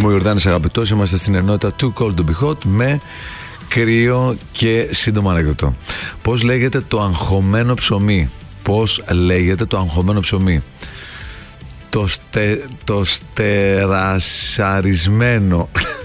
Είμαι ο Ιορδάνης Αγαπητός. Είμαστε στην ενότητα Too Cold to Be Hot με κρύο και σύντομο ανέκδοτο. Πώς λέγεται το αγχωμένο ψωμί? Πώς λέγεται το αγχωμένο ψωμί? Το στερασαρισμένο.